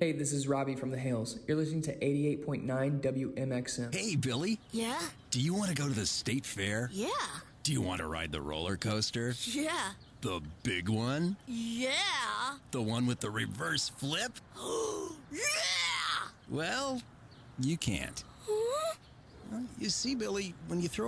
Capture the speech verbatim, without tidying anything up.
Hey, this is Robbie from the Hales. You're listening to eighty-eight point nine W M X M. Hey, Billy. Yeah? Do you want to go to the state fair? Yeah. Do you want to ride the roller coaster? Yeah. The big one? Yeah. The one with the reverse flip? Yeah! Well, you can't. Huh? You see, Billy, when you throw